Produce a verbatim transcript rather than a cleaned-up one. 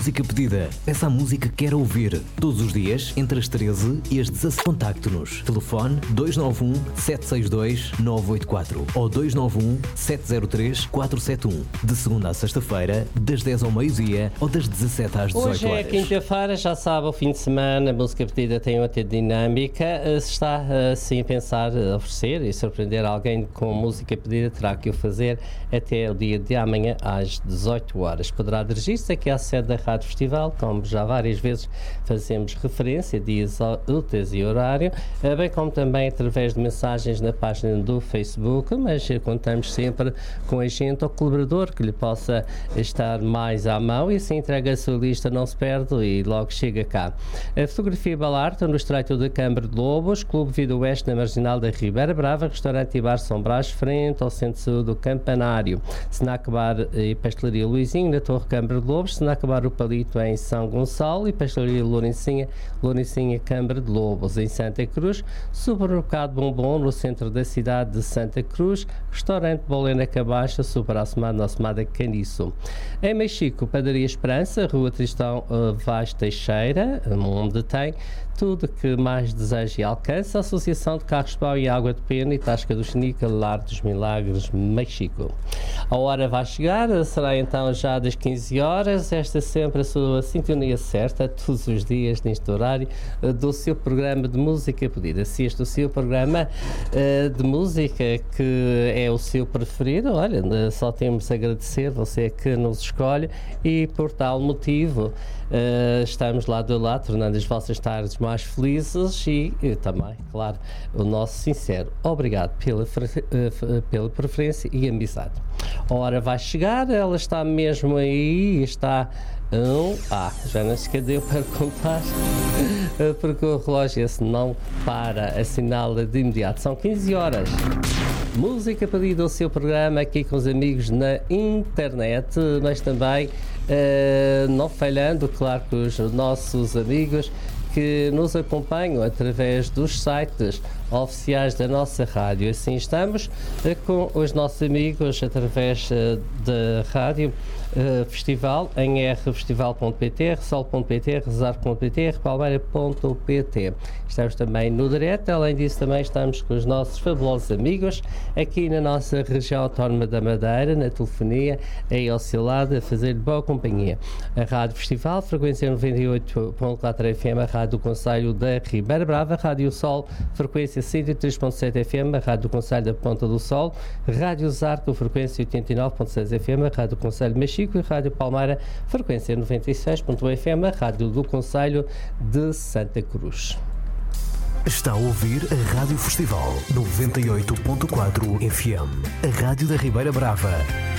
música pedida. Peça a música que quer ouvir. Todos os dias, entre as treze e as dezasseis. Contacte-nos. Telefone dois nove um, sete seis dois, nove oito quatro ou dois nove um, sete zero três, quatro sete um. De segunda a sexta-feira, das dez ao meio-dia ou das dezassete às dezoito horas. Hoje é quinta-feira, já sabe, o fim de semana, a música pedida tem outra dinâmica. Se está assim a pensar, a oferecer e surpreender alguém com música pedida, terá que o fazer até o dia de amanhã às dezoito horas. Poderá dirigir-se aqui à sede da Rádio Festival, como já várias vezes fazemos referência, dias úteis e horário, bem como também através de mensagens na página do Facebook, mas contamos sempre com agente ou colaborador que lhe possa estar mais à mão e assim entrega a sua lista, não se perde e logo chega cá. A fotografia Balarta no Estreito de Câmara de Lobos, Clube Vida Oeste na Marginal da Ribeira Brava, Restaurante e Bar São Brás, frente ao Centro de Saúde do Campanário, Snack Bar e Pastelaria Luizinho na Torre Câmara de Lobos, Snack Bar O Palito em São Gonçalo e Pastelaria Lourencinha, Lourencinha Câmara de Lobos em Santa Cruz, Supermercado Bombom no centro da cidade de Santa Cruz, Restaurante Bolena Cabacha, Super Assomado na Assomada Caniço. Em Mexico, Padaria Esperança, Rua Tristão Vaz Teixeira, onde tem tudo que mais deseja e alcança, a Associação de Carros de Pau e Água de Pena e Tasca do Xenica, Lar dos Milagres, Mexico. A hora vai chegar, será então já das quinze horas, esta sempre a sua sintonia certa, todos os dias neste horário, do seu programa de música pedida. Se este é o seu programa uh, de música que é o seu preferido, olha, só temos a agradecer, você que nos escolhe e por tal motivo uh, estamos lá do lado, tornando as vossas tardes mais felizes e, e também, claro, o nosso sincero obrigado pela, uh, pela preferência e amizade. A hora vai chegar, ela está mesmo aí, está um, ah, já não esqueceu para contar, porque o relógio esse não para, assinala de imediato. São quinze horas. Música pedida ao seu programa aqui com os amigos na internet, mas também uh, não falhando, claro, que os nossos amigos que nos acompanham através dos sites oficiais da nossa rádio. Assim estamos uh, com os nossos amigos através uh, da rádio uh, Festival em r festival ponto p t, resol ponto p t, rezar ponto p t, repalmeira ponto p t. Estamos também no direto, além disso também estamos com os nossos fabulosos amigos aqui na nossa região autónoma da Madeira, na telefonia, aí ao seu lado, a fazer boa companhia. A Rádio Festival, frequência noventa e oito ponto quatro F M, a Rádio do Concelho da Ribeira Brava, Rádio Sol, frequência cento e três ponto sete F M, a Rádio do Concelho da Ponta do Sol, Rádio Zarco, frequência oitenta e nove ponto seis F M, a Rádio do Concelho de Mexico e Rádio Palmeira, frequência noventa e seis ponto um F M, a Rádio do Concelho de Santa Cruz. Está a ouvir a Rádio Festival noventa e oito ponto quatro F M, a Rádio da Ribeira Brava.